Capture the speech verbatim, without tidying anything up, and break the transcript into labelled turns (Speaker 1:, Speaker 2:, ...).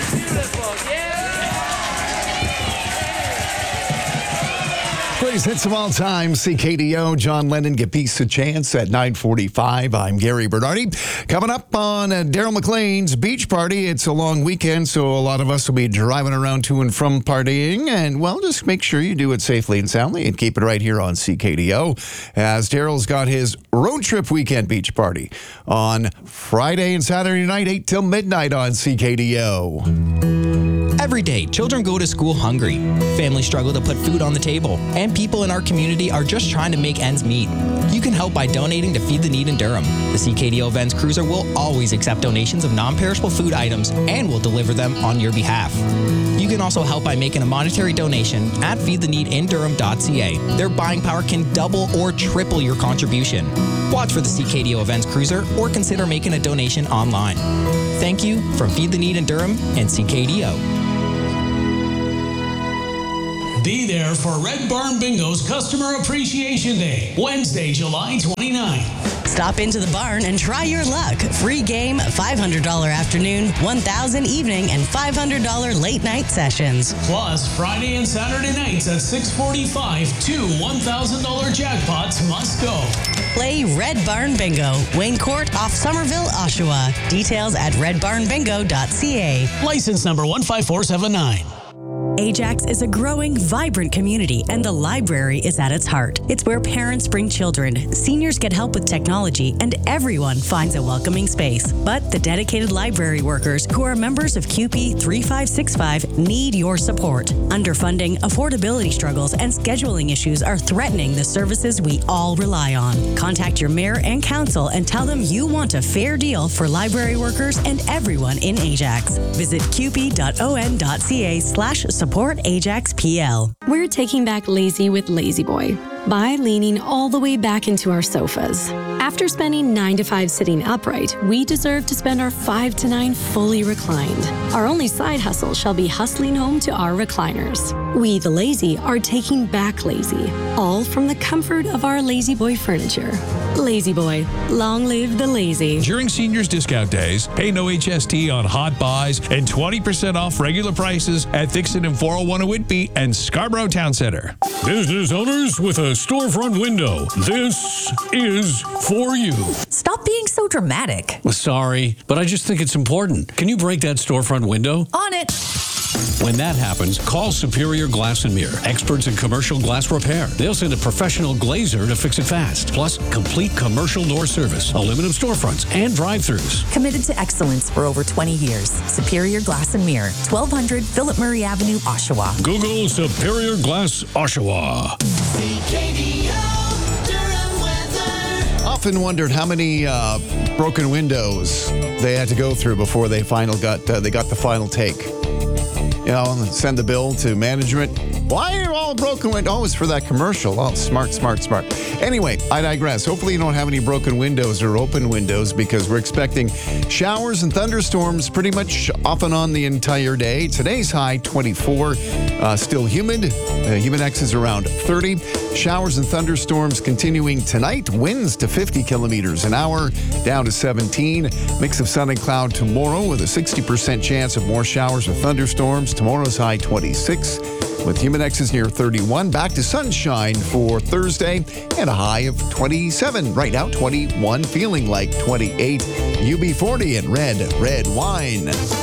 Speaker 1: Beautiful, yeah.
Speaker 2: Greatest hits of all time, C K D O, John Lennon, Give Peace a Chance at nine forty-five. I'm Gary Bernardi. Coming up on uh, Daryl McLean's beach party. It's a long weekend, so a lot of us will be driving around to and from partying. And, well, just make sure you do it safely and soundly and keep it right here on C K D O, as Daryl's got his road trip weekend beach party on Friday and Saturday night, eight till midnight on C K D O.
Speaker 3: Every day, children go to school hungry. Families struggle to put food on the table, and people in our community are just trying to make ends meet. You can help by donating to Feed the Need in Durham. The C K D O Events Cruiser will always accept donations of non-perishable food items and will deliver them on your behalf. You can also help by making a monetary donation at feed the need in durham dot c a. Their buying power can double or triple your contribution. Watch for the C K D O Events Cruiser or consider making a donation online. Thank you from Feed the Need in Durham and C K D O.
Speaker 4: Be there for Red Barn Bingo's Customer Appreciation Day, Wednesday, July twenty-ninth.
Speaker 5: Stop into the barn and try your luck. Free game, five hundred dollars afternoon, one thousand dollars evening, and five hundred dollars late night sessions.
Speaker 4: Plus, Friday and Saturday nights at six forty-five, two one thousand dollars jackpots must go.
Speaker 5: Play Red Barn Bingo, Wayne Court off Somerville, Oshawa. Details at red barn bingo dot c a.
Speaker 4: License number one five four seven nine.
Speaker 5: Ajax is a growing, vibrant community, and the library is at its heart. It's where parents bring children, seniors get help with technology, and everyone finds a welcoming space. But the dedicated library workers who are members of C U P E three five six five need your support. Underfunding, affordability struggles, and scheduling issues are threatening the services we all rely on. Contact your mayor and council and tell them you want a fair deal for library workers and everyone in Ajax. Visit q u p dot o n dot c a slash support Ajax P L.
Speaker 6: We're taking back lazy with Lazy Boy by leaning all the way back into our sofas. After spending nine to five sitting upright, we deserve to spend our five to nine fully reclined. Our only side hustle shall be hustling home to our recliners. We, the lazy, are taking back lazy, all from the comfort of our Lazy Boy furniture. Lazy Boy, long live the lazy.
Speaker 7: During seniors discount days, pay no H S T on hot buys and twenty percent off regular prices at Thixton and four oh one Whitby and Scarborough Town Centre.
Speaker 8: Business owners with a storefront window, this is for you.
Speaker 9: Stop being so dramatic.
Speaker 8: Sorry, but I just think it's important. Can you break that storefront window?
Speaker 9: On it.
Speaker 8: When that happens, call Superior Glass and Mirror, experts in commercial glass repair. They'll send a professional glazer to fix it fast. Plus, complete commercial door service, aluminum storefronts, and drive-thrus.
Speaker 9: Committed to excellence for over twenty years. Superior Glass and Mirror, twelve hundred Philip Murray Avenue, Oshawa.
Speaker 8: Google Superior Glass Oshawa.
Speaker 10: C K D O Durham weather.
Speaker 2: Often wondered how many uh, broken windows they had to go through before they final got uh, they got the final take. You know, send the bill to management. Why are all broken windows? Oh, it's for that commercial. Oh, smart, smart, smart. Anyway, I digress. Hopefully you don't have any broken windows or open windows, because we're expecting showers and thunderstorms pretty much off and on the entire day. Today's high, twenty-four. Uh, still humid. Uh, Humidex is around thirty. Showers and thunderstorms continuing tonight. Winds to fifty kilometers an hour, down to seventeen. Mix of sun and cloud tomorrow with a sixty percent chance of more showers or thunderstorms. Tomorrow's high, twenty-six. With Humidexes near thirty-one. Back to sunshine for Thursday and a high of twenty-seven. Right now, twenty-one, feeling like twenty-eight. U B forty and red, red wine.